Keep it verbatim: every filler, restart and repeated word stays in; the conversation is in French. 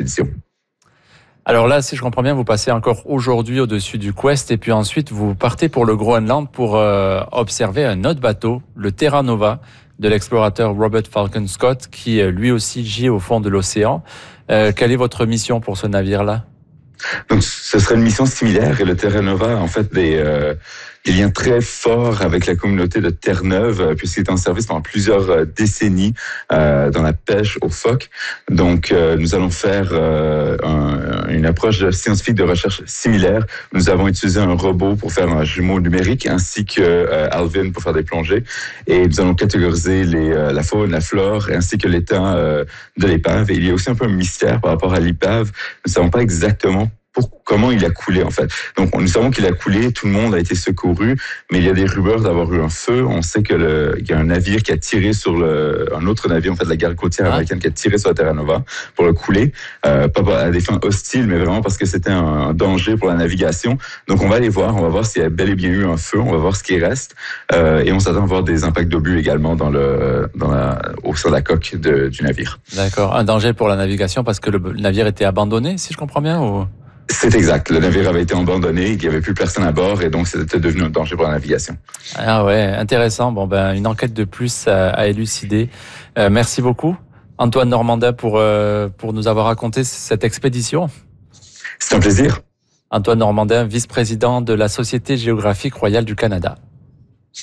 l'expédition. Alors là, si je comprends bien, vous passez encore aujourd'hui au-dessus du Quest et puis ensuite vous partez pour le Groenland pour euh, observer un autre bateau, le Terra Nova, de l'explorateur Robert Falcon Scott, qui lui aussi gît au fond de l'océan. Euh, quelle est votre mission pour ce navire-là? Donc, ce serait une mission similaire et le Terra Nova a en fait des, euh, des liens très forts avec la communauté de Terre-Neuve puisqu'il est en service pendant plusieurs décennies euh, dans la pêche aux phoques. Donc, euh, nous allons faire euh, un, une approche scientifique de recherche similaire. Nous avons utilisé un robot pour faire un jumeau numérique ainsi que euh, Alvin pour faire des plongées et nous allons catégoriser les, euh, la faune, la flore ainsi que l'état euh, de l'épave. Et il y a aussi un peu un mystère par rapport à l'épave. Nous ne savons pas exactement pour comment il a coulé en fait. Donc nous savons qu'il a coulé, tout le monde a été secouru, mais il y a des rumeurs d'avoir eu un feu. On sait que le, il y a un navire qui a tiré sur le, un autre navire en fait de la garde côtière américaine qui a tiré sur la Terra Nova pour le couler, euh, pas à des fins hostiles, mais vraiment parce que c'était un danger pour la navigation. Donc on va aller voir, on va voir s'il y a bel et bien eu un feu, on va voir ce qui reste, euh, et on s'attend à voir des impacts d'obus également dans le, dans la, au sein de la coque de, du navire. D'accord, un danger pour la navigation parce que le navire était abandonné, si je comprends bien, ou... C'est exact. Le navire avait été abandonné, il n'y avait plus personne à bord et donc c'était devenu un danger pour la navigation. Ah ouais, intéressant. Bon ben une enquête de plus à, à élucider. Euh, merci beaucoup, Antoine Normandin, pour euh, pour nous avoir raconté cette expédition. C'est un plaisir. Antoine Normandin, vice-président de la Société géographique royale du Canada.